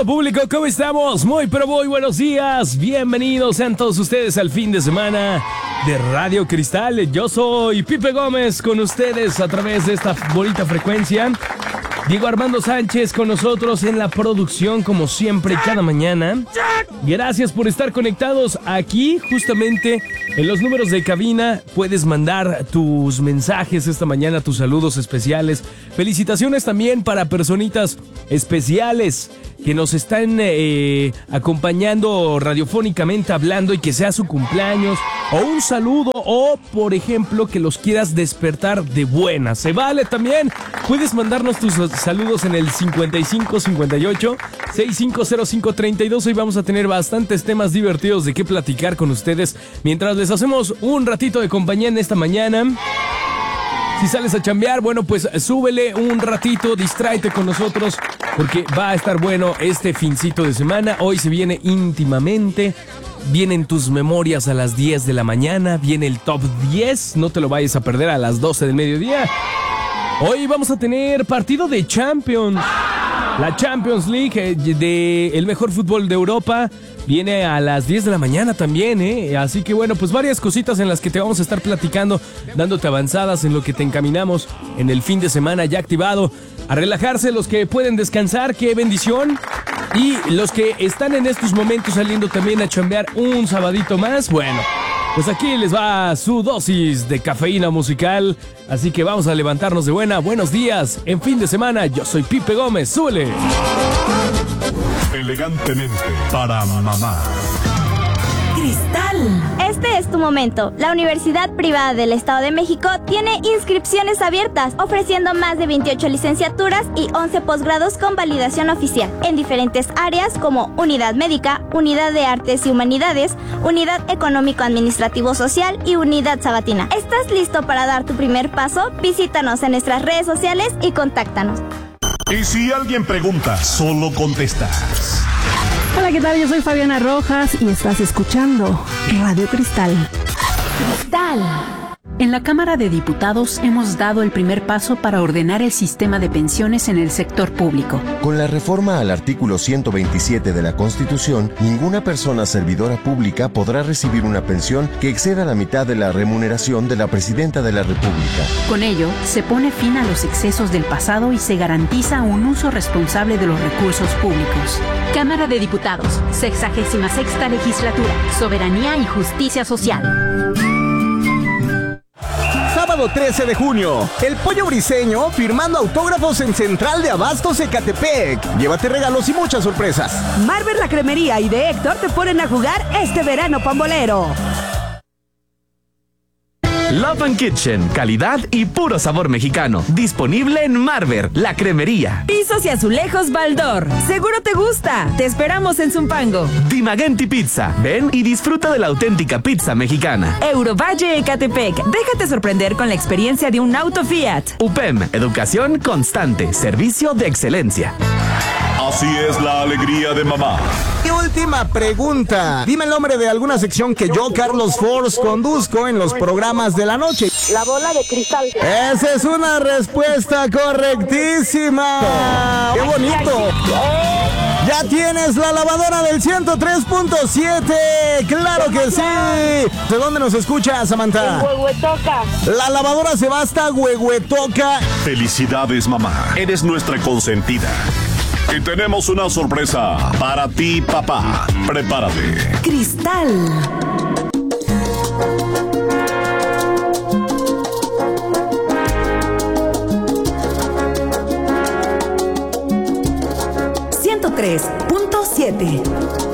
estimado público? ¿Cómo estamos? Muy buenos días. Bienvenidos sean todos ustedes al fin de semana de Radio Cristal. Yo soy Pipe Gómez con ustedes a través de esta bonita frecuencia. Diego Armando Sánchez con nosotros en la producción, como siempre, cada mañana. Gracias por estar conectados aquí, justamente en los números de cabina. Puedes mandar tus mensajes esta mañana, tus saludos especiales. Felicitaciones también para personitas especiales que nos están acompañando radiofónicamente hablando y que sea su cumpleaños o un saludo o, por ejemplo, que los quieras despertar de buena. Se vale también. Puedes mandarnos tus saludos en el 5558-650532. Hoy vamos a tener bastantes temas divertidos de qué platicar con ustedes mientras les hacemos un ratito de compañía en esta mañana. Si sales a chambear, bueno, pues súbele un ratito, distráete con nosotros, porque va a estar bueno este fincito de semana. Hoy se viene íntimamente, vienen tus memorias a las 10 de la mañana, viene el top 10, no te lo vayas a perder a las 12 del mediodía. Hoy vamos a tener partido de Champions. La Champions League del mejor fútbol de Europa viene a las 10 de la mañana también, Así que bueno, pues varias cositas en las que te vamos a estar platicando, dándote avanzadas en lo que te encaminamos en el fin de semana ya activado. A relajarse los que pueden descansar, qué bendición. Y los que están en estos momentos saliendo también a chambear un sabadito más, bueno, pues aquí les va su dosis de cafeína musical. Así que vamos a levantarnos de buena. Buenos días en fin de semana. Yo soy Pipe Gómez. ¡Súbele! Elegantemente para mamá. Cristal. Este es tu momento. La Universidad Privada del Estado de México tiene inscripciones abiertas, ofreciendo más de 28 licenciaturas y 11 posgrados con validación oficial, en diferentes áreas como Unidad Médica, Unidad de Artes y Humanidades, Unidad Económico-Administrativo-Social y Unidad Sabatina. ¿Estás listo para dar tu primer paso? Visítanos en nuestras redes sociales y contáctanos. Y si alguien pregunta, solo contestas. Hola, ¿qué tal? Yo soy Fabiana Rojas y estás escuchando Radio Cristal. Cristal. En la Cámara de Diputados hemos dado el primer paso para ordenar el sistema de pensiones en el sector público. Con la reforma al artículo 127 de la Constitución, ninguna persona servidora pública podrá recibir una pensión que exceda la mitad de la remuneración de la Presidenta de la República. Con ello, se pone fin a los excesos del pasado y se garantiza un uso responsable de los recursos públicos. Cámara de Diputados, 66ª Legislatura, Soberanía y Justicia Social. Sábado 13 de junio, El Pollo Briseño firmando autógrafos en Central de Abastos Ecatepec. Llévate regalos y muchas sorpresas. Marvel, La Cremería y de Héctor te ponen a jugar este verano pambolero. Love and Kitchen, calidad y puro sabor mexicano. Disponible en Marver, La Cremería. Pisos y azulejos Baldor. Seguro te gusta. Te esperamos en Zumpango. Dimagenti Pizza. Ven y disfruta de la auténtica pizza mexicana. Eurovalle Ecatepec. Déjate sorprender con la experiencia de un auto Fiat. UPEM, educación constante, servicio de excelencia. Así es la alegría de mamá. Y última pregunta. Dime el nombre de alguna sección que yo, Carlos Force, conduzco en los programas de la noche. La bola de cristal. Esa es una respuesta correctísima. ¡Qué bonito! Ya tienes la lavadora del 103.7. ¡Claro que sí! ¿De dónde nos escucha, Samantha? En Huehuetoca. La lavadora se va hasta Huehuetoca. Felicidades, mamá. Eres nuestra consentida. Y tenemos una sorpresa para ti, papá. Prepárate. Cristal. .7